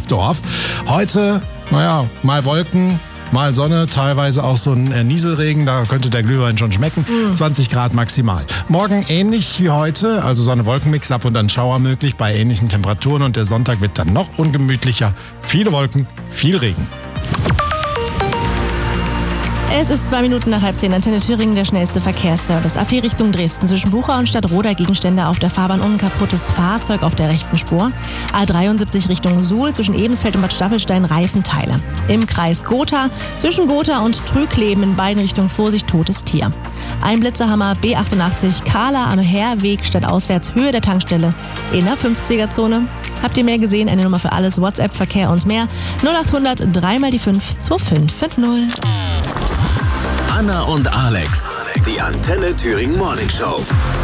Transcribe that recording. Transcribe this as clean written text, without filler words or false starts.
Brockdorf. Heute, mal Wolken, mal Sonne, teilweise auch so ein Nieselregen, da könnte der Glühwein schon schmecken. 20 Grad maximal. Morgen ähnlich wie heute, also Sonne-Wolken-Mix, ab und an Schauer möglich bei ähnlichen Temperaturen und der Sonntag wird dann noch ungemütlicher. Viele Wolken, viel Regen. Es ist 2 Minuten nach 9:30, Antenne Thüringen, der schnellste Verkehrsservice. A4 Richtung Dresden zwischen Bucha und Stadtroda, Gegenstände auf der Fahrbahn und ein kaputtes Fahrzeug auf der rechten Spur. A73 Richtung Suhl zwischen Ebensfeld und Bad Staffelstein, Reifenteile. Im Kreis Gotha zwischen Gotha und Trügleben in beiden Richtungen Vorsicht, totes Tier. Ein Blitzerhammer, B88 Kahla am Herweg stadtauswärts, Höhe der Tankstelle in der 50er-Zone. Habt ihr mehr gesehen? Eine Nummer für alles, WhatsApp, Verkehr und mehr. 0800 3x5 2550. Anna und Alex, die Antenne Thüringen Morning Show.